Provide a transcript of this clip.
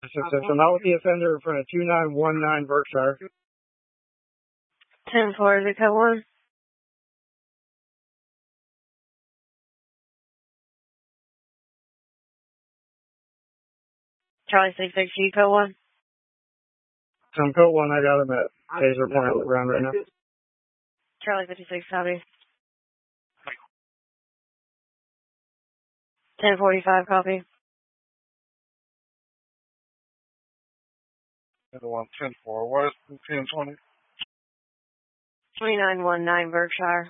I'm out with the offender in front of 2919 Berkshire. 10-4, is it code 1? Charlie 66, you code 1? I'm code 1, I got him at Taser Point on the ground right now. Charlie 56, copy. 1045, copy. The 110-4. What is 1020? 2919 Berkshire.